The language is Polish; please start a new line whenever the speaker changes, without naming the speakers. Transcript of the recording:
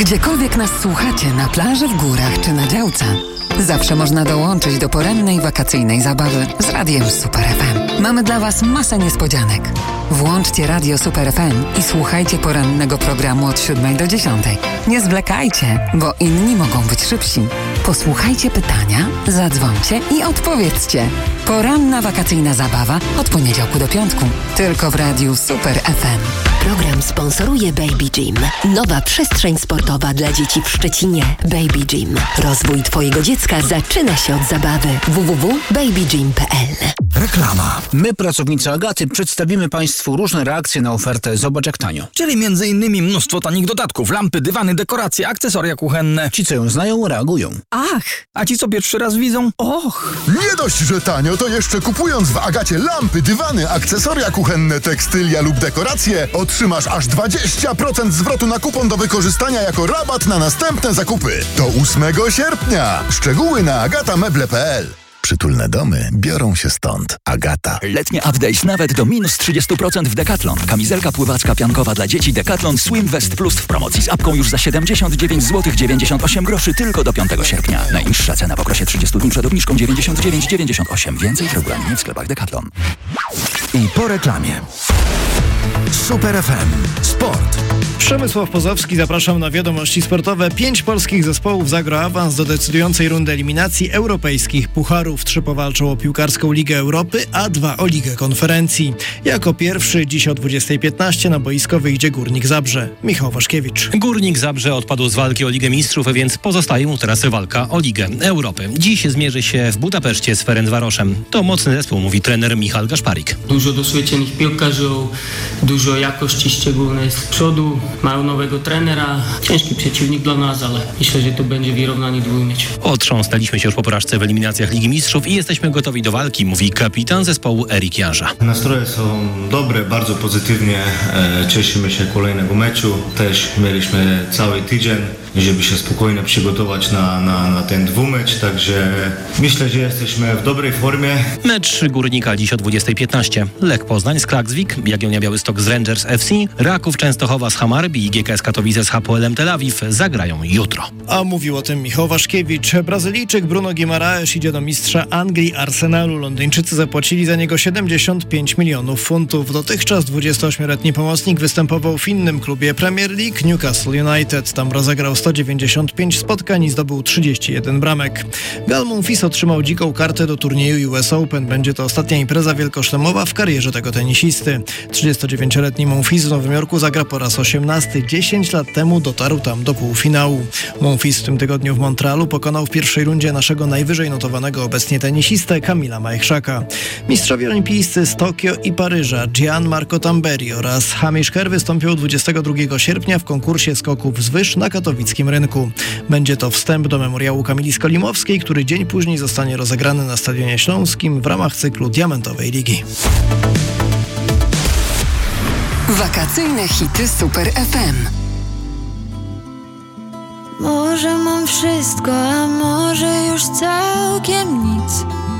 Gdziekolwiek nas słuchacie, na plaży, w górach czy na działce, zawsze można dołączyć do porannej wakacyjnej zabawy z Radiem Super FM. Mamy dla Was masę niespodzianek. Włączcie Radio Super FM i słuchajcie porannego programu od 7 do 10. Nie zwlekajcie, bo inni mogą być szybsi. Posłuchajcie pytania, zadzwońcie i odpowiedzcie. Poranna wakacyjna zabawa od poniedziałku do piątku. Tylko w Radiu Super FM.
Program sponsoruje Baby Gym. Nowa przestrzeń sportowa dla dzieci w Szczecinie. Baby Gym. Rozwój Twojego dziecka zaczyna się od zabawy. www.babygym.pl.
Reklama. My, pracownicy Agaty, przedstawimy Państwu różne reakcje na ofertę Zobacz jak tanio.
Czyli m.in. mnóstwo tanich dodatków, lampy, dywany, dekoracje, akcesoria kuchenne.
Ci, co ją znają, reagują.
Ach! A ci, co pierwszy raz widzą? Och!
Nie dość, że tanio, to jeszcze kupując w Agacie lampy, dywany, akcesoria kuchenne, tekstylia lub dekoracje, otrzymasz aż 20% zwrotu na kupon do wykorzystania jako rabat na następne zakupy. Do 8 sierpnia. Szczegóły na agatameble.pl. Przytulne domy biorą się stąd. Agata.
Letnie update nawet do minus 30% w Decathlon. Kamizelka pływacka piankowa dla dzieci Decathlon Swim Vest Plus w promocji z apką już za 79 zł 98 groszy tylko do 5 sierpnia. Najniższa cena w okresie 30 dni przed obniżką 99,98. Więcej w regulaminie w sklepach Decathlon.
I po reklamie. Super FM. Sport.
Przemysław Pozowski, zapraszam na wiadomości sportowe. 5 polskich zespołów zagra awans do decydującej rundy eliminacji europejskich pucharów. 3 powalczą o piłkarską Ligę Europy, a 2 o Ligę Konferencji. Jako pierwszy dziś o 20:15 na boisko wyjdzie Górnik Zabrze. Michał Waszkiewicz.
Górnik Zabrze odpadł z walki o Ligę Mistrzów, więc pozostaje mu teraz walka o Ligę Europy. Dziś zmierzy się w Budapeszcie z Ferencvaroszem. To mocny zespół, mówi trener Michał Gaszparik.
Dużo doświadczonych piłkarzy, dużo jakości szczególnej z przodu. Mają nowego trenera. Ciężki przeciwnik dla nas, ale myślę, że to będzie wyrównany dwójmecz.
Otrząsnęliśmy się już po porażce w eliminacjach Ligi Mistrzów i jesteśmy gotowi do walki, mówi kapitan zespołu Erik Jarza.
Nastroje są dobre, bardzo pozytywnie. Cieszymy się kolejnego meczu. Też mieliśmy cały tydzień, żeby się spokojnie przygotować na ten dwumecz, także myślę, że jesteśmy w dobrej formie.
Mecz Górnika dziś o 20:15. Lech Poznań z Klaksvik, Jagiellonia Białystok z Rangers FC, Raków Częstochowa z Hamarby i GKS Katowice z Hapoelem Tel Awiw zagrają jutro.
A mówił o tym Michał Waszkiewicz. Brazylijczyk Bruno Guimaraes idzie do mistrza Anglii Arsenalu. Londyńczycy zapłacili za niego 75 milionów funtów. Dotychczas 28-letni pomocnik występował w innym klubie Premier League, Newcastle United. Tam rozegrał 195 spotkań i zdobył 31 bramek. Gal Monfils otrzymał dziką kartę do turnieju US Open. Będzie to ostatnia impreza wielkoszlemowa w karierze tego tenisisty. 39-letni Monfils w Nowym Jorku zagra po raz 18. 10 lat temu dotarł tam do półfinału. Monfils w tym tygodniu w Montrealu pokonał w pierwszej rundzie naszego najwyżej notowanego obecnie tenisistę Kamila Majchrzaka. Mistrzowie olimpijscy z Tokio i Paryża Gianmarco Tamberi oraz Hamish Kerr wystąpią 22 sierpnia w konkursie skoków z wyż na katowickim rynku. Będzie to wstęp do memoriału Kamili Skolimowskiej, który dzień później zostanie rozegrany na Stadionie Śląskim w ramach cyklu Diamentowej Ligi.
Wakacyjne hity Super FM.
Może mam wszystko, a może już całkiem nic.